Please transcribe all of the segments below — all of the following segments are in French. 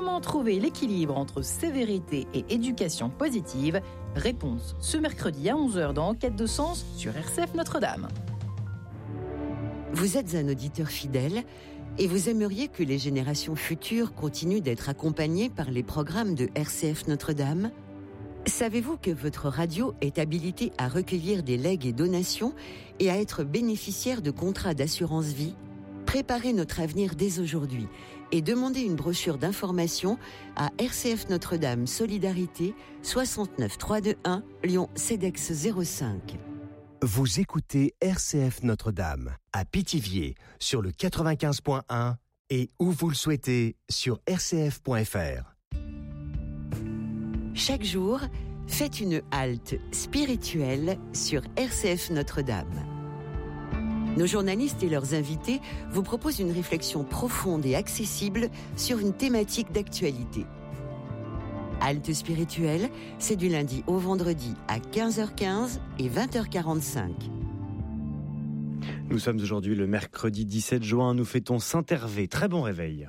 Comment trouver l'équilibre entre sévérité et éducation positive? Réponse ce mercredi à 11h dans Enquête de sens sur RCF Notre-Dame. Vous êtes un auditeur fidèle et vous aimeriez que les générations futures continuent d'être accompagnées par les programmes de RCF Notre-Dame? Savez-vous que votre radio est habilitée à recueillir des legs et donations et à être bénéficiaire de contrats d'assurance vie? Préparez notre avenir dès aujourd'hui et demandez une brochure d'information à RCF Notre-Dame Solidarité 69 321 Lyon CEDEX 05. Vous écoutez RCF Notre-Dame à Pithiviers sur le 95.1 et où vous le souhaitez sur rcf.fr. Chaque jour, faites une halte spirituelle sur RCF Notre-Dame. Nos journalistes et leurs invités vous proposent une réflexion profonde et accessible sur une thématique d'actualité. Halte spirituelle, c'est du lundi au vendredi à 15h15 et 20h45. Nous sommes aujourd'hui le mercredi 17 juin, nous fêtons Saint-Hervé. Très bon réveil.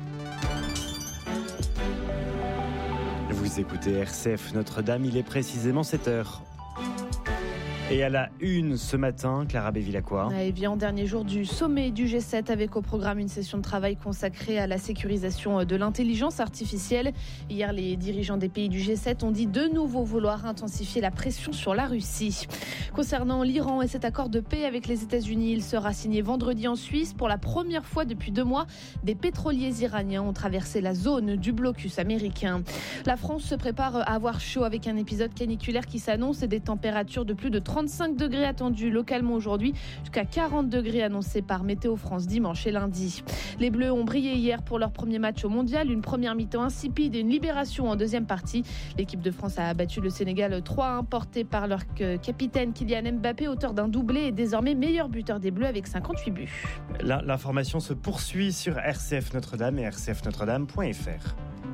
Vous écoutez RCF Notre-Dame, il est précisément 7h. Et à la une ce matin, Clara Bévilacqua. Et bien, dernier jour du sommet du G7 avec au programme une session de travail consacrée à la sécurisation de l'intelligence artificielle. Hier, les dirigeants des pays du G7 ont dit de nouveau vouloir intensifier la pression sur la Russie. Concernant l'Iran et cet accord de paix avec les États-Unis, il sera signé vendredi en Suisse. Pour la première fois depuis 2 mois, des pétroliers iraniens ont traversé la zone du blocus américain. La France se prépare à avoir chaud avec un épisode caniculaire qui s'annonce et des températures de plus de 35 degrés attendus localement aujourd'hui, jusqu'à 40 degrés annoncés par Météo France dimanche et lundi. Les Bleus ont brillé hier pour leur premier match au Mondial, une première mi-temps insipide et une libération en deuxième partie. L'équipe de France a battu le Sénégal 3-1, porté par leur capitaine Kylian Mbappé, auteur d'un doublé et désormais meilleur buteur des Bleus avec 58 buts. L'information se poursuit sur RCF Notre-Dame et rcfnotredame.fr.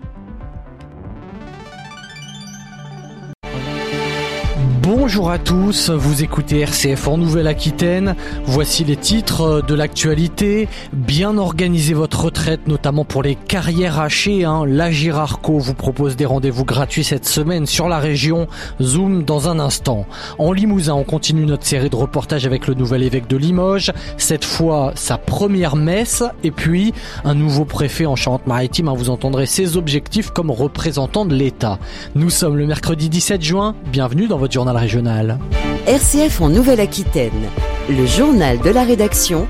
Bonjour à tous, vous écoutez RCF en Nouvelle-Aquitaine. Voici les titres de l'actualité. Bien organiser votre retraite, notamment pour les carrières hachées. L'Agir Arco vous propose des rendez-vous gratuits cette semaine sur la région. Zoom dans un instant. En Limousin, on continue notre série de reportages avec le nouvel évêque de Limoges. Cette fois, sa première messe. Et puis, un nouveau préfet en Charente-Maritime. Vous entendrez ses objectifs comme représentant de l'État. Nous sommes le mercredi 17 juin. Bienvenue dans votre journal régional. RCF en Nouvelle-Aquitaine, le journal de la rédaction,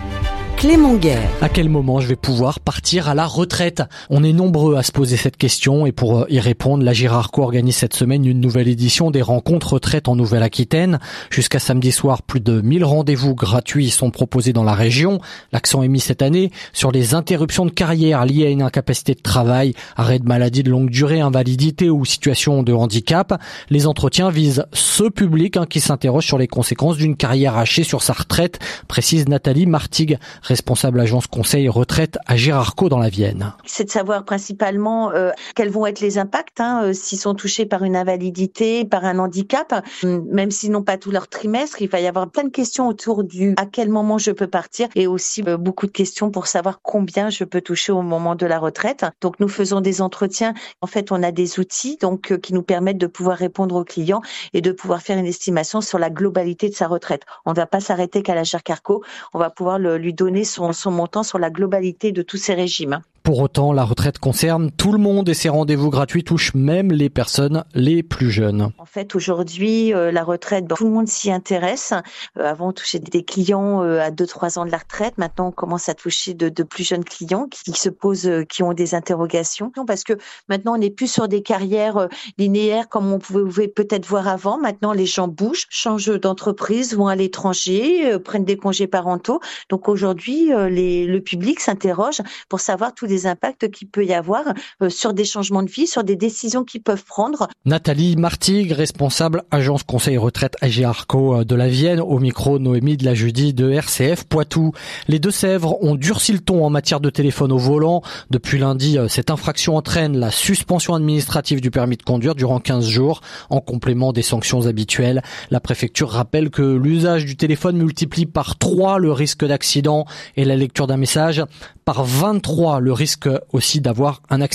Clément Guerre. À quel moment je vais pouvoir partir à la retraite? On est nombreux à se poser cette question et pour y répondre, l'Agir Arco organise cette semaine une nouvelle édition des rencontres retraite en Nouvelle-Aquitaine. Jusqu'à samedi soir, plus de 1000 rendez-vous gratuits sont proposés dans la région. L'accent est mis cette année sur les interruptions de carrière liées à une incapacité de travail, arrêt de maladie de longue durée, invalidité ou situation de handicap. Les entretiens visent ce public qui s'interroge sur les conséquences d'une carrière hachée sur sa retraite, précise Nathalie Martigues, responsable agence conseil retraite à Agir Arco dans la Vienne. C'est de savoir principalement quels vont être les impacts s'ils sont touchés par une invalidité, par un handicap, même s'ils n'ont pas tout leur trimestre. Il va y avoir plein de questions autour du à quel moment je peux partir et aussi beaucoup de questions pour savoir combien je peux toucher au moment de la retraite. Donc nous faisons des entretiens. En fait, on a des outils qui nous permettent de pouvoir répondre aux clients et de pouvoir faire une estimation sur la globalité de sa retraite. On ne va pas s'arrêter qu'à l'Agir Arco. On va pouvoir lui donner son montant sur la globalité de tous ces régimes. Pour autant, la retraite concerne tout le monde et ces rendez-vous gratuits touchent même les personnes les plus jeunes. En fait, aujourd'hui, la retraite, tout le monde s'y intéresse. Avant, on touchait des clients à 2-3 ans de la retraite. Maintenant, on commence à toucher de plus jeunes clients qui se posent, qui ont des interrogations. Parce que maintenant, on n'est plus sur des carrières linéaires comme on pouvait peut-être voir avant. Maintenant, les gens bougent, changent d'entreprise, vont à l'étranger, prennent des congés parentaux. Donc aujourd'hui, le public s'interroge pour savoir tous les impacts qu'il peut y avoir sur des changements de vie, sur des décisions qu'ils peuvent prendre. Nathalie Martigues, responsable agence conseil retraite Agir Arco de la Vienne, au micro Noémie de la Judie de RCF Poitou. Les Deux-Sèvres ont durci le ton en matière de téléphone au volant. Depuis lundi, cette infraction entraîne la suspension administrative du permis de conduire durant 15 jours, en complément des sanctions habituelles. La préfecture rappelle que l'usage du téléphone multiplie par 3 le risque d'accident et la lecture d'un message, par 23 le risque aussi d'avoir un accident.